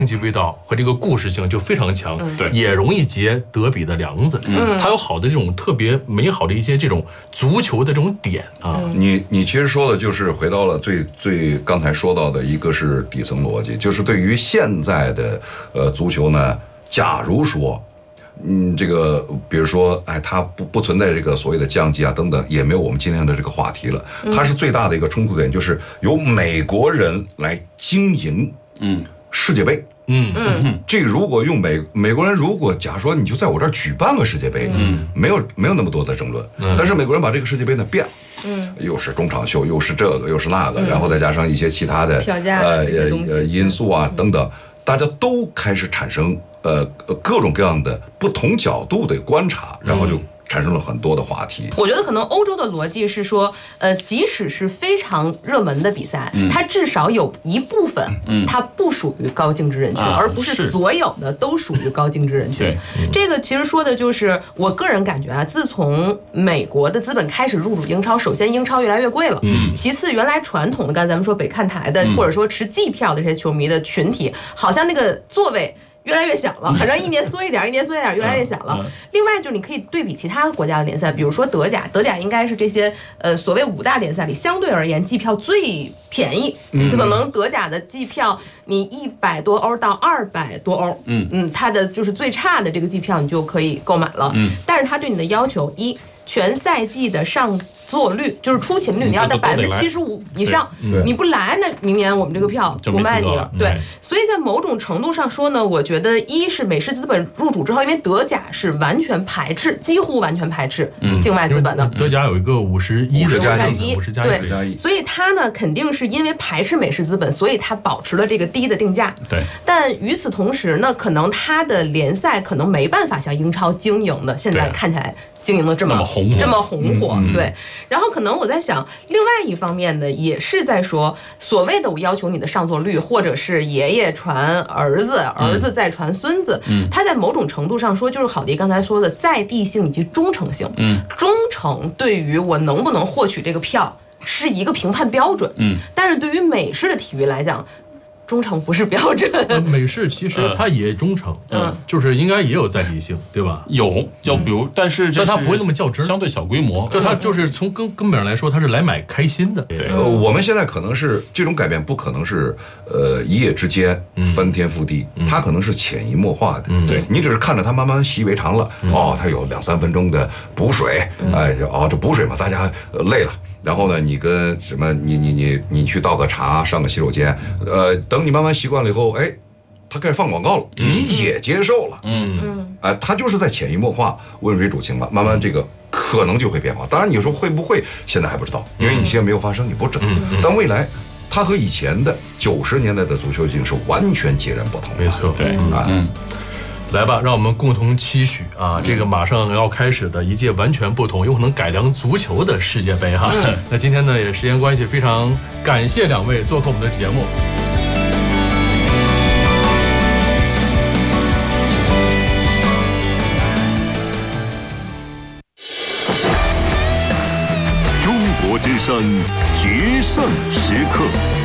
竞技味道和这个故事性就非常强， 对， 也容易结德比的梁子。它有好的这种特别美好的一些这种足球的这种点啊。 你其实说的就是回到了最刚才说到的一个是底层逻辑，就是对于现在的足球呢，假如说。这个比如说，它不存在这个所谓的降级啊等等，也没有我们今天的这个话题了。它是最大的一个冲突点，就是由美国人来经营世界杯。这个如果用美国人，如果假如说你就在我这儿举办个世界杯，没有那么多的争论。但是美国人把这个世界杯呢变了。又是中场秀，又是这个，又是那个，然后再加上一些其他的票价的因素啊等等，大家都开始产生各种各样的不同角度的观察，然后就产生了很多的话题。 我觉得可能欧洲的逻辑是说，即使是非常热门的比赛，它至少有一部分，它不属于高净值人群，而不是所有的都属于高净值人群。这个其实说的就是我个人感觉啊，自从美国的资本开始入主英超，首先英超越来越贵了，其次原来传统的刚才咱们说北看台的，或者说持季票的这些球迷的群体，好像那个座位越来越小了，反正一年缩一点，一年缩一点，越来越小了。另外，就你可以对比其他国家的联赛，比如说德甲，德甲应该是这些所谓5大联赛里相对而言季票最便宜，可能德甲的季票你100多欧到200多欧，它的就是最差的这个季票你就可以购买了。但是它对你的要求，全赛季的上座率就是出勤率，你要在75%以上，你不来，那明年我们这个票不卖你了。对，所以在某种程度上说呢，我觉得一是美式资本入主之后，因为德甲是完全排斥，几乎完全排斥境外资本的。 德甲有一个51的50加1， 对，所以它呢肯定是因为排斥美式资本，所以它保持了这个低的定价。 对， 但与此同时呢，可能它的联赛可能没办法像英超经营的，现在看起来经营的这么红火，对。然后可能我在想，另外一方面呢，也是在说所谓的我要求你的上座率，或者是爷爷传儿子，儿子再传孙子，它在某种程度上说，就是郝迪刚才说的在地性以及忠诚性。忠诚对于我能不能获取这个票是一个评判标准。但是对于美式的体育来讲，忠诚不是标准。 美式其实它也忠诚，就是应该也有在地性，对吧？ 有，就比如，但它不会那么较真， 相对小规模。 就它就是从根本上来说，它是来买开心的。 对， 我们现在可能是这种改变，不可能是一夜之间翻天覆地，它可能是潜移默化的。对，你只是看着它慢慢习以为常了。它有2-3分钟的补水，这补水嘛，大家累了。然后呢，你跟什么，你去倒个茶，上个洗手间，等你慢慢习惯了以后，他开始放广告了，你也接受了，他就是在潜移默化、温水煮青蛙，慢慢这个可能就会变化。当然，你说会不会，现在还不知道，因为你现在没有发生，你不知道。但未来，它和以前的90年代的足球已经是完全截然不同的。 没错， 对， 来吧，让我们共同期许啊，这个马上要开始的一届完全不同、有可能改良足球的世界杯哈。那今天呢，也时间关系，非常感谢2位做客我们的节目。 中国之声决胜时刻。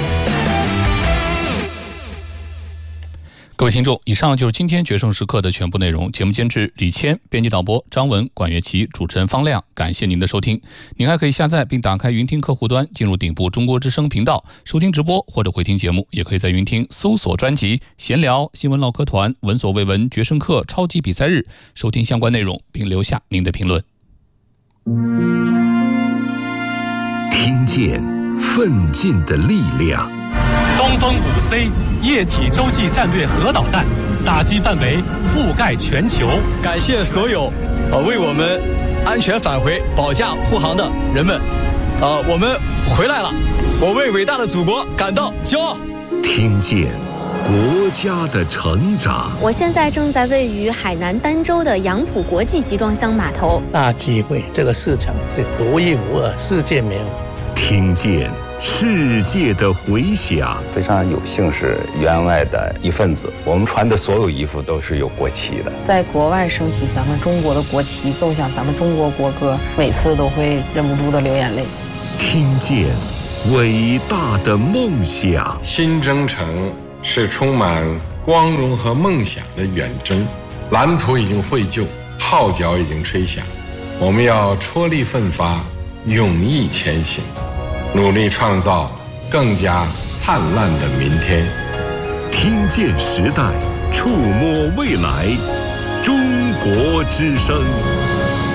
各位听众，以上就是今天决胜时刻的全部内容。节目监制李谦，编辑导播张文、管乐琪，主持人方亮。感谢您的收听。您还可以下载并打开云听客户端，进入顶部中国之声频道收听直播或者回听节目。也可以在云听搜索专辑闲聊、新闻唠嗑团、闻所未闻、决胜课、超级比赛日，收听相关内容并留下您的评论。 听见奋进的力量。 东风5C 液体洲际战略核导弹打击范围覆盖全球。 感谢所有为我们安全返回保驾护航的人们，我们回来了，我为伟大的祖国感到骄傲。 听见国家的成长。 我现在正在位于海南儋州的杨浦国际集装箱码头。 大机会，这个市场是独一无二，世界没有。 听见世界的回响。 非常有幸是员外的一份子，我们穿的所有衣服都是有国旗的。 在国外升起咱们中国的国旗，奏响咱们中国国歌，每次都会忍不住的流眼泪。 听见伟大的梦想。 新征程是充满光荣和梦想的远征。蓝图已经绘就，号角已经吹响，我们要踔厉奋发，勇毅前行，努力创造更加灿烂的明天。 听见时代，触摸未来，中国之声。